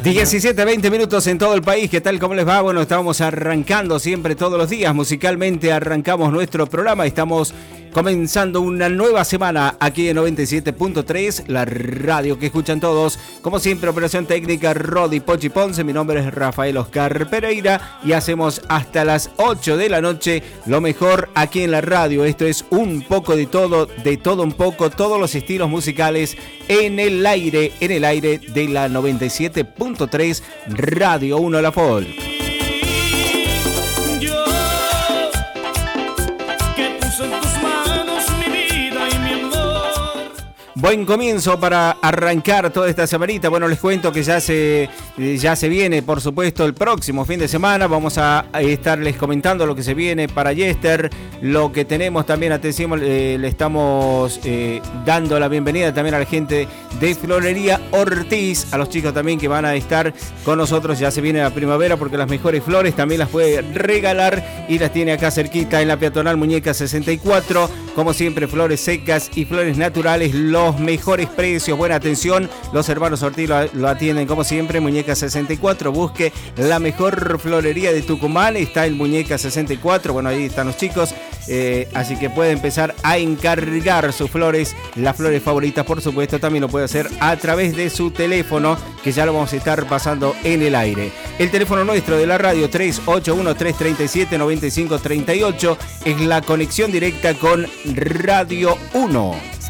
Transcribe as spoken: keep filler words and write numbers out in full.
diecisiete, veinte minutos en todo el país. ¿Qué tal? ¿Cómo les va? Bueno, estamos arrancando siempre todos los días. Musicalmente arrancamos nuestro programa. Estamos comenzando una nueva semana aquí en noventa y siete punto tres, la radio que escuchan todos. Como siempre, operación técnica Rodi Pochi Ponce. Mi nombre es Rafael Oscar Pereira y hacemos hasta las ocho de la noche lo mejor aquí en la radio. Esto es un poco de todo, de todo un poco, todos los estilos musicales en el aire, en el aire de la noventa y siete punto tres Radio uno La Folk. Buen comienzo para arrancar toda esta semanita. Bueno, les cuento que ya se, ya se viene, por supuesto, el próximo fin de semana. Vamos a estarles comentando lo que se viene para Yester, lo que tenemos también. Atención, eh, le estamos eh, dando la bienvenida también a la gente de Florería Ortiz, a los chicos también que van a estar con nosotros. Ya se viene la primavera porque las mejores flores también las puede regalar y las tiene acá cerquita en la peatonal Muñeca sesenta y cuatro. Como siempre, flores secas y flores naturales, los mejores precios, buena atención. Los hermanos Ortiz lo, lo atienden como siempre. Muñeca sesenta y cuatro, busque la mejor florería de Tucumán. Está en Muñeca sesenta y cuatro, bueno, ahí están los chicos. Eh, así que puede empezar a encargar sus flores, las flores favoritas, por supuesto. También lo puede hacer a través de su teléfono, que ya lo vamos a estar pasando en el aire. El teléfono nuestro de la radio, tres ocho uno, tres tres siete, nueve cinco tres ocho, es la conexión directa con Radio uno.